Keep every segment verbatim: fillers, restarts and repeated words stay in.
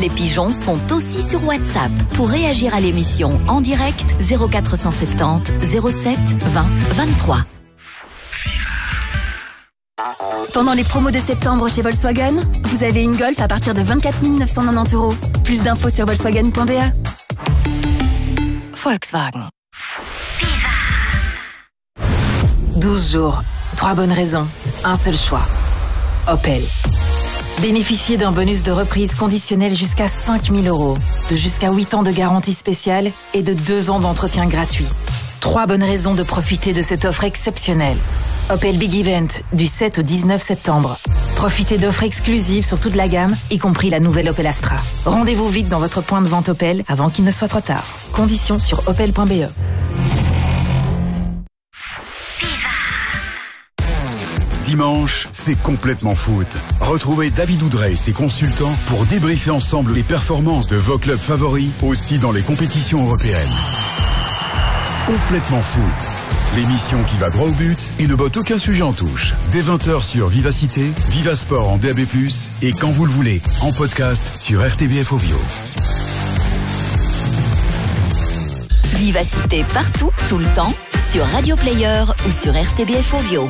Les pigeons sont aussi sur WhatsApp. Pour réagir à l'émission en direct, zéro quatre cent soixante-dix zéro sept vingt vingt-trois. Pendant les promos de septembre chez Volkswagen, vous avez une Golf à partir de vingt-quatre mille neuf cent quatre-vingt-dix euros. Plus d'infos sur volkswagen point b e. Volkswagen. douze jours, trois bonnes raisons, un seul choix. Opel. Bénéficiez d'un bonus de reprise conditionnel jusqu'à cinq mille euros, de jusqu'à huit ans de garantie spéciale et de deux ans d'entretien gratuit. Trois bonnes raisons de profiter de cette offre exceptionnelle. Opel Big Event, du sept au dix-neuf septembre. Profitez d'offres exclusives sur toute la gamme, y compris la nouvelle Opel Astra. Rendez-vous vite dans votre point de vente Opel avant qu'il ne soit trop tard. Conditions sur opel point b e. Dimanche, c'est complètement foot. Retrouvez David Oudrey et ses consultants pour débriefer ensemble les performances de vos clubs favoris, aussi dans les compétitions européennes. Complètement foot. L'émission qui va droit au but et ne botte aucun sujet en touche. Dès vingt heures sur Vivacité, Vivasport en D A B plus, et quand vous le voulez, en podcast sur R T B F Ovio. Vivacité partout, tout le temps, sur Radio Player ou sur R T B F Ovio.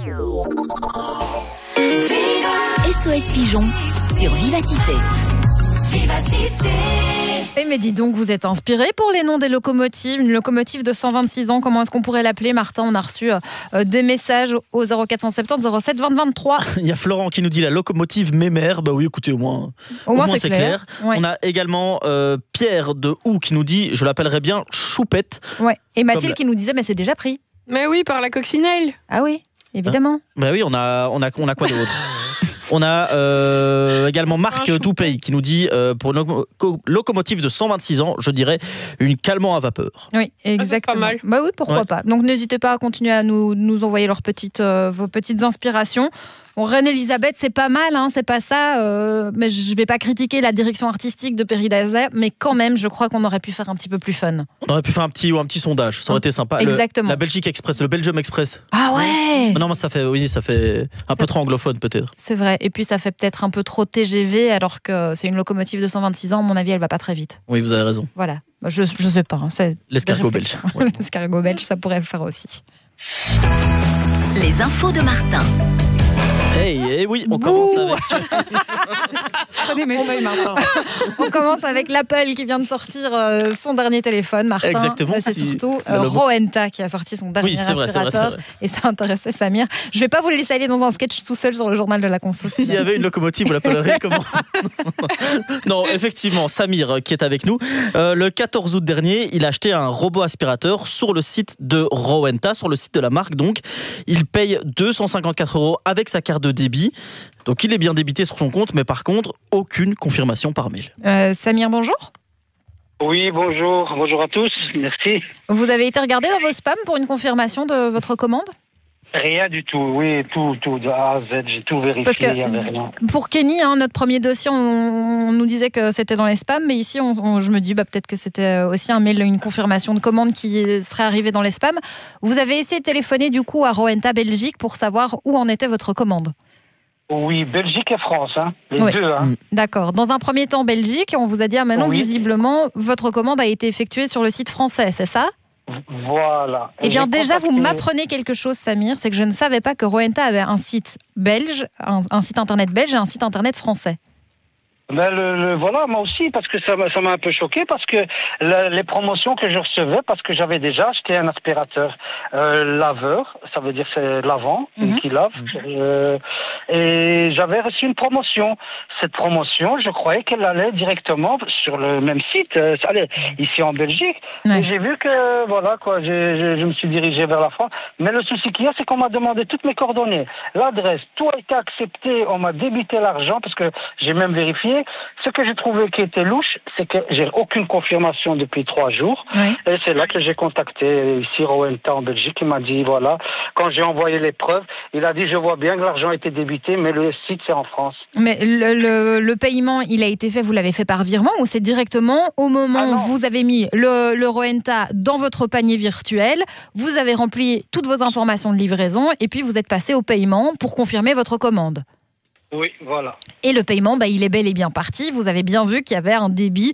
S O S Pigeon sur Vivacité. Vivacité. Eh mais dis donc, vous êtes inspiré pour les noms des locomotives. Une locomotive de cent vingt-six ans, comment est-ce qu'on pourrait l'appeler, Martin? On a reçu euh, des messages au zéro quatre cent soixante-dix zéro sept vingt vingt-trois. Il y a Florent qui nous dit la locomotive Mémère. Bah oui, écoutez, au moins, au, au moins, moins c'est, c'est clair. clair. Ouais. On a également euh, Pierre de Hou qui nous dit, je l'appellerais bien Choupette. Ouais. Et Mathilde Comme... qui nous disait, mais c'est déjà pris. Mais oui, par la coccinelle. Ah oui, évidemment. Hein bah oui, on a, on a, on a quoi d'autre? On a euh, également Marc Toupey qui nous dit euh, pour une loco- locomotive de cent vingt-six ans, je dirais une calmant à vapeur. Oui, exactement. Ah, c'est pas mal. Bah oui, pourquoi ouais. pas. Donc n'hésitez pas à continuer à nous, nous envoyer leurs petites, euh, vos petites inspirations. Bon, Reine-Elisabeth, c'est pas mal, hein, c'est pas ça, euh, mais je vais pas critiquer la direction artistique de Perry Dazer, mais quand même, je crois qu'on aurait pu faire un petit peu plus fun. On aurait pu faire un petit ou un petit sondage, ça aurait été sympa. Exactement. Le, la Belgique Express, le Belgium Express. Ah ouais. Non, mais ça fait, oui, ça fait un ça peu trop anglophone peut-être. C'est vrai, et puis ça fait peut-être un peu trop T G V, alors que c'est une locomotive de cent vingt-six ans, à mon avis, elle va pas très vite. Oui, vous avez raison. Voilà, je, je sais pas. Hein, c'est l'escargot belge. Ouais. L'escargot belge, ça pourrait le faire aussi. Les infos de Martin. Hey, hey oui, on commence Bouh avec... Prenez mes feuilles, Martin. On commence avec l'Apple qui vient de sortir euh, son dernier téléphone, Martin. Exactement. C'est si... surtout euh, Rowenta qui a sorti son dernier oui, c'est aspirateur. vrai, c'est vrai, c'est vrai. Et ça intéressait Samir. Je vais pas vous le laisser aller dans un sketch tout seul sur le journal de la conso. S'il y avait une locomotive, vous l'appelleriez comment? Non, effectivement, Samir qui est avec nous. Euh, le quatorze août dernier, il a acheté un robot aspirateur sur le site de Rowenta, sur le site de la marque. Donc, il paye deux cent cinquante-quatre euros avec sa carte de débit. Donc il est bien débité sur son compte, mais par contre, aucune confirmation par mail. Euh, Samir, bonjour. Oui, bonjour. Bonjour à tous. Merci. Vous avez été regardé dans vos spams pour une confirmation de votre commande? Rien du tout. Oui, tout, tout, de A à Z. J'ai tout vérifié. Parce que il y avait rien. Pour Kenny, hein, notre premier dossier, on, on nous disait que c'était dans les spams, mais ici, on, on, je me dis bah, peut-être que c'était aussi un mail, une confirmation de commande qui serait arrivée dans les spams. Vous avez essayé de téléphoner du coup à Rowenta Belgique pour savoir où en était votre commande? Oui, Belgique et France, hein, les oui. deux. Hein. D'accord. Dans un premier temps, Belgique, on vous a dit, ah, maintenant, oui. visiblement, votre commande a été effectuée sur le site français, c'est ça? Voilà. Eh bien, déjà, contacté... vous m'apprenez quelque chose, Samir, c'est que je ne savais pas que Rowenta avait un site belge, un, un site internet belge et un site internet français. Ben le, le, voilà, moi aussi, parce que ça, ça m'a un peu choqué, parce que le, les promotions que je recevais, parce que j'avais déjà acheté un aspirateur euh, laveur, ça veut dire c'est lavant, mm-hmm. qui lave, mm-hmm. euh, et j'avais reçu une promotion. Cette promotion, je croyais qu'elle allait directement sur le même site, euh, allez, ici en Belgique, ouais. Et j'ai vu que, voilà, quoi, j'ai, je, je me suis dirigé vers la France, mais le souci qu'il y a, c'est qu'on m'a demandé toutes mes coordonnées, l'adresse, tout a été accepté, on m'a débité l'argent, parce que j'ai même vérifié. Ce que j'ai trouvé qui était louche, c'est que j'ai aucune confirmation depuis trois jours. Oui. Et c'est là que j'ai contacté ici Rowenta en Belgique. Il m'a dit, voilà, quand j'ai envoyé les preuves, il a dit, je vois bien que l'argent a été débité, mais le site, c'est en France. Mais le, le, le paiement, il a été fait, vous l'avez fait par virement ou c'est directement au moment ah où vous avez mis le, le Rowenta dans votre panier virtuel, vous avez rempli toutes vos informations de livraison et puis vous êtes passé au paiement pour confirmer votre commande? Oui, voilà. Et le paiement, bah, il est bel et bien parti. Vous avez bien vu qu'il y avait un débit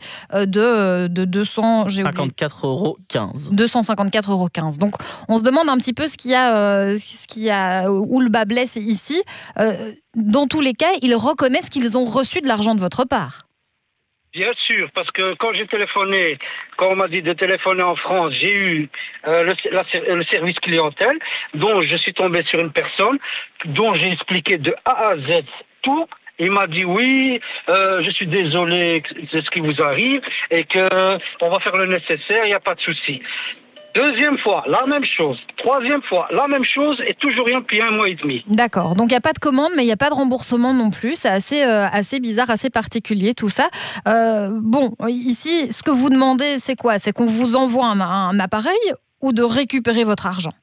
de, de deux cents, j'ai cinquante-quatre euros quinze. deux cent cinquante-quatre euros quinze. Donc, on se demande un petit peu ce qu'il y a, euh, ce qu'il y a, où le bas blesse ici. Euh, dans tous les cas, ils reconnaissent qu'ils ont reçu de l'argent de votre part. Bien sûr, parce que quand j'ai téléphoné, quand on m'a dit de téléphoner en France, j'ai eu euh, le, la, le service clientèle, dont je suis tombé sur une personne, dont j'ai expliqué de A à Z tout. Il m'a dit oui, euh, je suis désolé de ce qui vous arrive et que on va faire le nécessaire, il n'y a pas de souci. Deuxième fois, la même chose. Troisième fois, la même chose et toujours rien depuis un mois et demi. D'accord. Donc, il n'y a pas de commande, mais il n'y a pas de remboursement non plus. C'est assez, euh, assez bizarre, assez particulier, tout ça. Euh, bon, ici, ce que vous demandez, c'est quoi? C'est qu'on vous envoie un, un appareil ou de récupérer votre argent?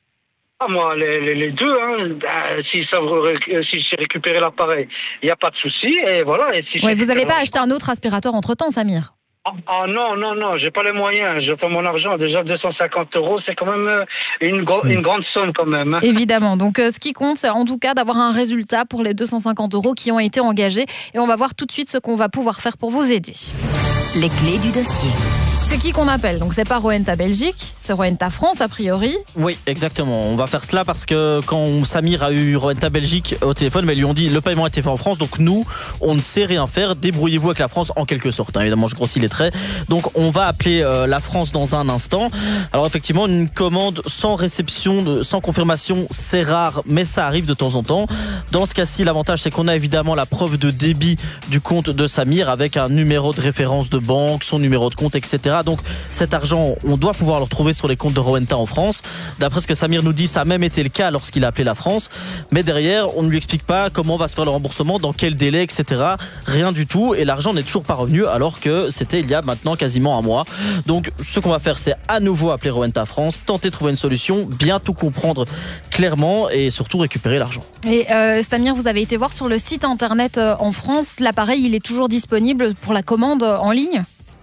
Ah, moi, les, les, les deux, hein. Ben, si, ça, si j'ai récupéré l'appareil, il n'y a pas de souci. Et voilà. Et si ouais, vous n'avez pas acheté un autre aspirateur entre-temps, Samir? Ah, ah non, non, non, j'ai pas les moyens. J'attends mon argent. Déjà deux cent cinquante euros, c'est quand même une, gro- une grande somme quand même. Hein. Évidemment. Donc euh, ce qui compte, c'est en tout cas d'avoir un résultat pour les deux cent cinquante euros qui ont été engagés. Et on va voir tout de suite ce qu'on va pouvoir faire pour vous aider. Les clés du dossier. C'est qui qu'on appelle? Donc c'est pas Rowenta Belgique, c'est Rowenta France a priori. Oui, exactement. On va faire cela parce que quand Samir a eu Rowenta Belgique au téléphone, mais ils lui ont dit le paiement a été fait en France, donc nous, on ne sait rien faire. Débrouillez-vous avec la France en quelque sorte. Hein. Évidemment, je grossis les traits. Donc on va appeler euh, la France dans un instant. Alors effectivement, une commande sans réception, de, sans confirmation, c'est rare, mais ça arrive de temps en temps. Dans ce cas-ci, l'avantage c'est qu'on a évidemment la preuve de débit du compte de Samir avec un numéro de référence de banque, son numéro de compte, et cetera. Donc cet argent, on doit pouvoir le retrouver sur les comptes de Rowenta en France. D'après ce que Samir nous dit, ça a même été le cas lorsqu'il a appelé la France. Mais derrière, on ne lui explique pas comment va se faire le remboursement, dans quel délai, et cetera. Rien du tout. Et l'argent n'est toujours pas revenu alors que c'était il y a maintenant quasiment un mois. Donc ce qu'on va faire, c'est à nouveau appeler Rowenta France, tenter de trouver une solution, bien tout comprendre clairement et surtout récupérer l'argent. Et euh, Samir, vous avez été voir sur le site internet euh, en France, l'appareil il est toujours disponible pour la commande euh, en ligne?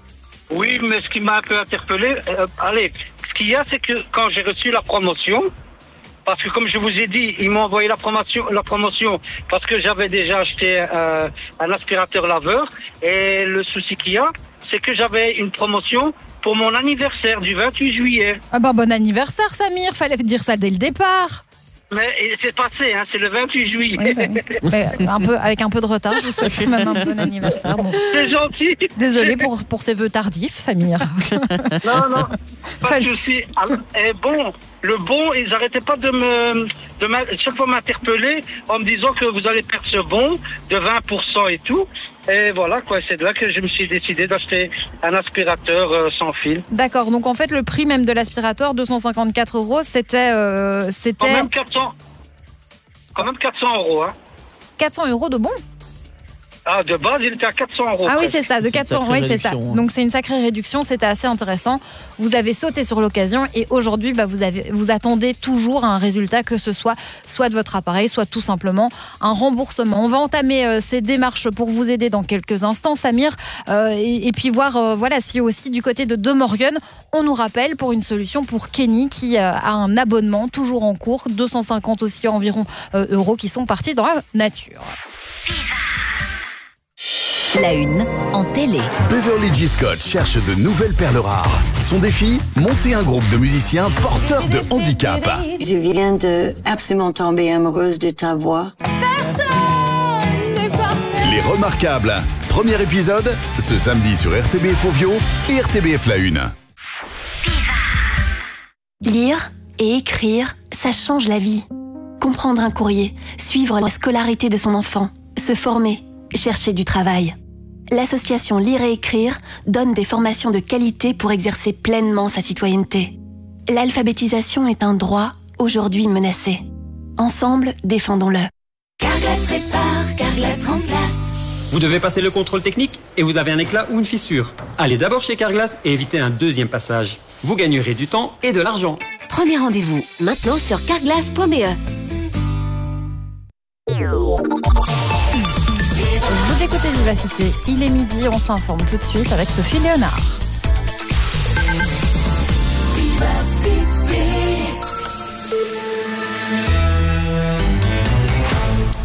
Oui, mais ce qui m'a un peu interpellé, euh, allez, ce qu'il y a, c'est que quand j'ai reçu la promotion, parce que comme je vous ai dit, ils m'ont envoyé la promotion, la promotion parce que j'avais déjà acheté euh, un aspirateur laveur, et le souci qu'il y a, c'est que j'avais une promotion pour mon anniversaire du vingt-huit juillet. Ah ben bon anniversaire Samir, fallait dire ça dès le départ. Mais c'est passé, hein, c'est le vingt-huit juillet. Oui, bah, mais un peu, avec un peu de retard, je vous souhaite quand même un bon anniversaire. Bon. C'est gentil. Désolé pour, pour ces vœux tardifs, Samir. Non, non, pas de souci. Et bon, le bon, ils n'arrêtaient pas de me, de me, chaque fois m'interpeller en me disant que vous allez perdre ce bon de vingt pour cent et tout. Et voilà, quoi, c'est de là que je me suis décidé d'acheter un aspirateur euh, sans fil. D'accord, donc en fait, le prix même de l'aspirateur, deux cent cinquante-quatre euros, c'était... Euh, c'était... Quand même quatre cents, quand même quatre cents euros, hein. quatre cents euros de bon? Ah, de base, il était à quatre cents euros. Ah oui, presque. c'est ça, de quatre cents, oui, c'est ça. Hein. Donc c'est une sacrée réduction, c'était assez intéressant. Vous avez sauté sur l'occasion et aujourd'hui, bah, vous, avez, vous attendez toujours un résultat, que ce soit soit de votre appareil, soit tout simplement un remboursement. On va entamer euh, ces démarches pour vous aider dans quelques instants, Samir, euh, et, et puis voir euh, voilà, si aussi du côté de De Morgan, on nous rappelle pour une solution pour Kenny qui euh, a un abonnement toujours en cours, deux cent cinquante aussi environ euh, euros qui sont partis dans la nature. La une en télé. Beverly G. Scott cherche de nouvelles perles rares. Son défi, monter un groupe de musiciens porteurs de handicap. Je viens de absolument tomber amoureuse de ta voix. Les Remarquables. Premier épisode, ce samedi sur R T B F Ovio et R T B F La Une. Lire et écrire, ça change la vie. Comprendre un courrier, suivre la scolarité de son enfant, se former, chercher du travail. L'association Lire et Écrire donne des formations de qualité pour exercer pleinement sa citoyenneté. L'alphabétisation est un droit aujourd'hui menacé. Ensemble, défendons-le. Carglass répare, Carglass remplace. Vous devez passer le contrôle technique et vous avez un éclat ou une fissure. Allez d'abord chez Carglass et évitez un deuxième passage. Vous gagnerez du temps et de l'argent. Prenez rendez-vous maintenant sur carglass point b e. Vous écoutez Vivacité, il est midi, on s'informe tout de suite avec Sophie Léonard.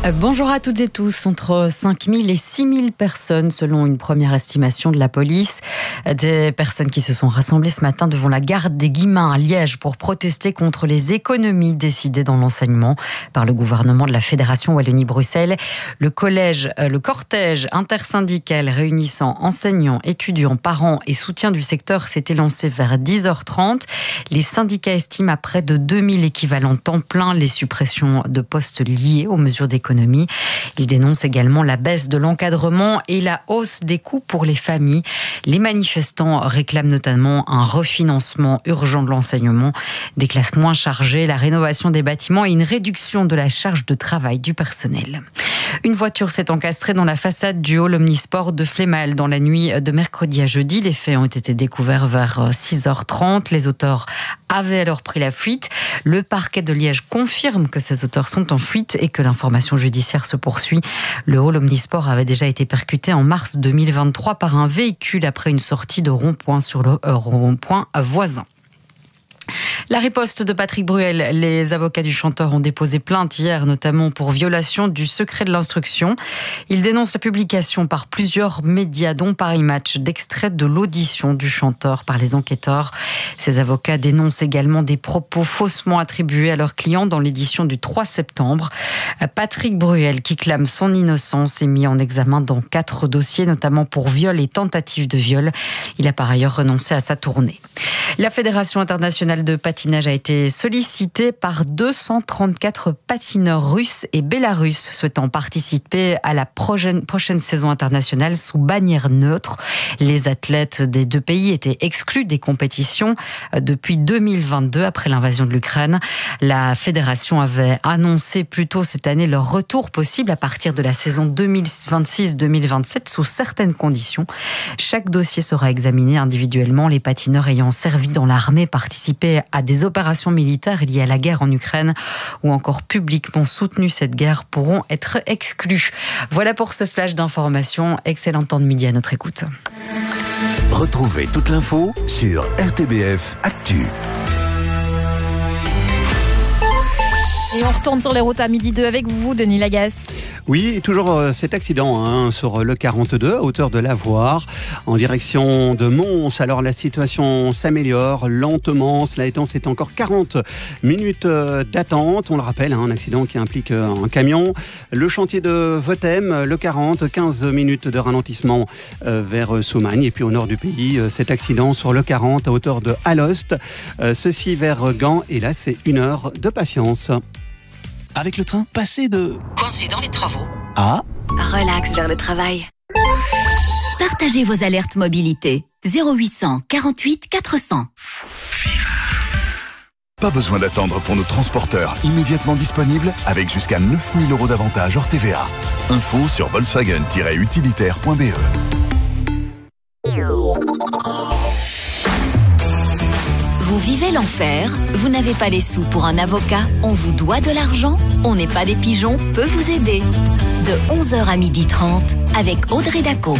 Bonjour à toutes et tous. Entre cinq mille et six mille personnes, selon une première estimation de la police. Des personnes qui se sont rassemblées ce matin devant la gare des Guillemins à Liège pour protester contre les économies décidées dans l'enseignement par le gouvernement de la Fédération Wallonie-Bruxelles. Le collège, le cortège intersyndical réunissant enseignants, étudiants, parents et soutien du secteur s'était lancé vers dix heures trente. Les syndicats estiment à près de deux mille équivalents temps plein les suppressions de postes liées aux mesures d'économie. Ils dénoncent également la baisse de l'encadrement et la hausse des coûts pour les familles. Les manifestants réclament notamment un refinancement urgent de l'enseignement, des classes moins chargées, la rénovation des bâtiments et une réduction de la charge de travail du personnel. Une voiture s'est encastrée dans la façade du hall Omnisport de Flémal dans la nuit de mercredi à jeudi. Les faits ont été découverts vers six heures trente. Les auteurs avaient alors pris la fuite. Le parquet de Liège confirme que ces auteurs sont en fuite et que l'information judiciaire se poursuit. Le hall Omnisport avait déjà été percuté en mars deux mille vingt-trois par un véhicule après une sortie de rond-point sur le euh, rond-point voisin. La riposte de Patrick Bruel. Les avocats du chanteur ont déposé plainte hier, notamment pour violation du secret de l'instruction. Ils dénoncent la publication par plusieurs médias, dont Paris Match, d'extraits de l'audition du chanteur par les enquêteurs. Ces avocats dénoncent également des propos faussement attribués à leurs clients dans l'édition du trois septembre. Patrick Bruel, qui clame son innocence, est mis en examen dans quatre dossiers, notamment pour viol et tentative de viol. Il a par ailleurs renoncé à sa tournée. La Fédération internationale de patinage a été sollicitée par deux cent trente-quatre patineurs russes et bélarusses souhaitant participer à la prochaine, prochaine saison internationale sous bannière neutre. Les athlètes des deux pays étaient exclus des compétitions depuis deux mille vingt-deux, après l'invasion de l'Ukraine. La fédération avait annoncé plus tôt cette année leur retour possible à partir de la saison deux mille vingt-six deux mille vingt-sept sous certaines conditions. Chaque dossier sera examiné individuellement. Les patineurs ayant servi dans l'armée, participé à des opérations militaires liées à la guerre en Ukraine ou encore publiquement soutenu cette guerre pourront être exclus. Voilà pour ce flash d'information. Excellent temps de midi à notre écoute. Retrouvez toute l'info sur R T B F Actu. Et on retourne sur les routes à midi deux avec vous, Denis Lagasse. Oui, toujours euh, cet accident hein, sur le quarante-deux, à hauteur de l'Avoir, en direction de Mons. Alors la situation s'améliore lentement. Cela étant, c'est encore quarante minutes euh, d'attente. On le rappelle, hein, un accident qui implique euh, un camion. Le chantier de Votem, le quarante, quinze minutes de ralentissement euh, vers Soumagne. Et puis au nord du pays, euh, cet accident sur le quarante, à hauteur de Alost. Euh, ceci vers Gand. Et là, c'est une heure de patience. Avec le train, passé de... coincé dans les travaux. Ah. Relax vers le travail. Partagez vos alertes mobilité. zéro huit cent quarante-huit quatre cents. Pas besoin d'attendre pour nos transporteurs immédiatement disponibles avec jusqu'à neuf mille euros d'avantage hors T V A. Info sur volkswagen tiret utilitaire point b e. Vous vivez l'enfer? Vous n'avez pas les sous pour un avocat? On vous doit de l'argent? On n'est pas des pigeons peut vous aider. De onze heures à midi trente avec Audrey Daco.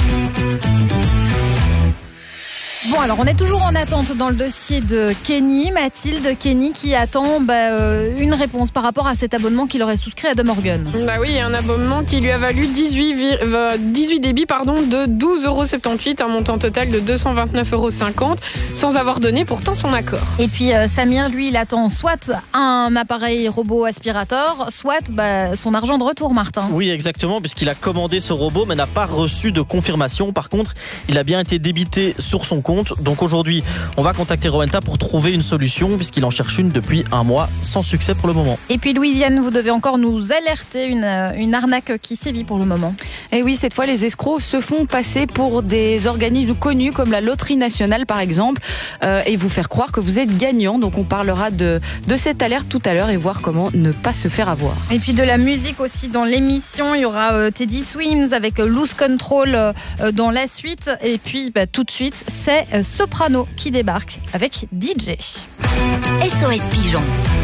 Bon, alors on est toujours en attente dans le dossier de Kenny, Mathilde. Kenny qui attend bah, euh, une réponse par rapport à cet abonnement qu'il aurait souscrit à De Morgan. Bah oui, un abonnement qui lui a valu dix-huit, dix-huit débits pardon, de douze euros soixante-dix-huit, un montant total de deux cent vingt-neuf euros cinquante, sans avoir donné pourtant son accord. Et puis euh, Samir, lui, il attend soit un appareil robot aspirateur, soit bah, son argent de retour, Martin. Oui, exactement, puisqu'il a commandé ce robot, mais n'a pas reçu de confirmation. Par contre, il a bien été débité sur son compte. Donc aujourd'hui, on va contacter Rowenta pour trouver une solution, puisqu'il en cherche une depuis un mois, sans succès pour le moment. Et puis Louisiane, vous devez encore nous alerter, une, une arnaque qui sévit pour le moment. Et oui, cette fois, les escrocs se font passer pour des organismes connus comme la Loterie Nationale, par exemple, euh, et vous faire croire que vous êtes gagnant. Donc on parlera de, de cette alerte tout à l'heure et voir comment ne pas se faire avoir. Et puis de la musique aussi dans l'émission. Il y aura euh, Teddy Swims avec euh, Lose Control euh, dans la suite. Et puis bah, tout de suite, c'est Soprano qui débarque avec D J. S O S Pigeon.